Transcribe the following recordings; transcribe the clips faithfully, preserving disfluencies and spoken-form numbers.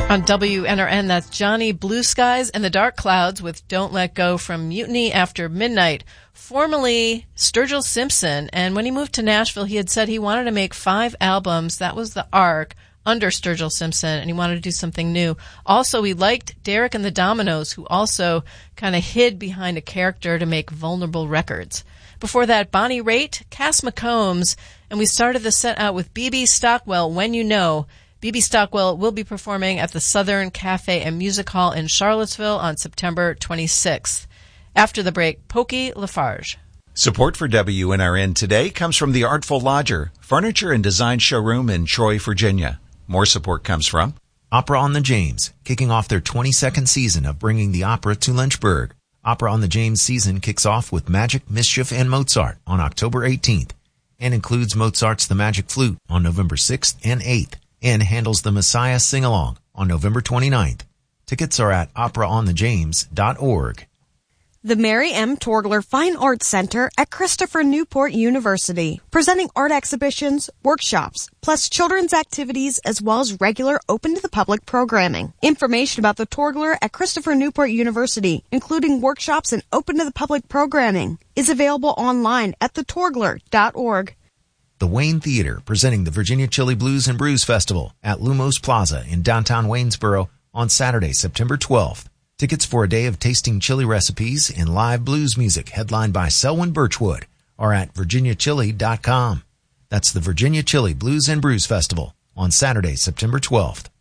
On W N R N, that's Johnny Blue Skies and the Dark Clouds with Don't Let Go from Mutiny After Midnight, formerly Sturgill Simpson. And when he moved to Nashville, he had said he wanted to make five albums. That was the arc under Sturgill Simpson, and he wanted to do something new. Also, he liked Derek and the Dominoes, who also kind of hid behind a character to make vulnerable records. Before that, Bonnie Raitt, Cass McCombs, and we started the set out with B B Stockwell, When You Know. B B Stockwell will be performing at the Southern Cafe and Music Hall in Charlottesville on September twenty-sixth. After the break, Pokey Lafarge. Support for W N R N today comes from the Artful Lodger, furniture and design showroom in Troy, Virginia. More support comes from Opera on the James, kicking off their twenty-second season of bringing the opera to Lynchburg. Opera on the James season kicks off with Magic, Mischief, and Mozart on October eighteenth and includes Mozart's The Magic Flute on November sixth and eighth and handles the Messiah Sing-Along on November twenty-ninth. Tickets are at opera on the james dot org. The Mary M. Torgler Fine Arts Center at Christopher Newport University, presenting art exhibitions, workshops, plus children's activities as well as regular open-to-the-public programming. Information about the Torgler at Christopher Newport University, including workshops and open-to-the-public programming, is available online at the torgler dot org. The Wayne Theater, presenting the Virginia Chili Blues and Brews Festival at Lumos Plaza in downtown Waynesboro on Saturday, September twelfth. Tickets for a day of tasting chili recipes and live blues music headlined by Selwyn Birchwood are at virginia chili dot com. That's the Virginia Chili Blues and Brews Festival on Saturday, September twelfth.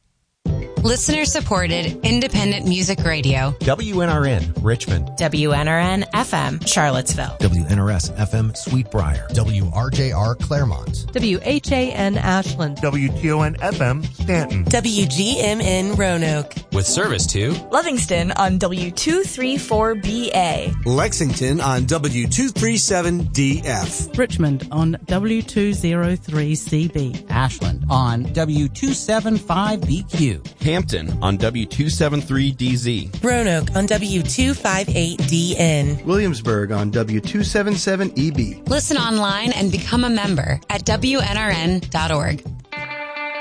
Listener-supported, independent music radio. W N R N, Richmond. W N R N F M, Charlottesville. W N R S F M, Sweetbriar. W R J R, Claremont. W H A N, Ashland. W T O N F M, Stanton. W G M N, Roanoke. With service to Livingston on W two thirty-four B A. Lexington on W two thirty-seven D F. Richmond on W two oh three C B. Ashland on W two seventy-five B Q. Hampton on W two seventy-three D Z. Roanoke on W two fifty-eight D N. Williamsburg on W two seventy-seven E B. Listen online and become a member at W N R N dot org.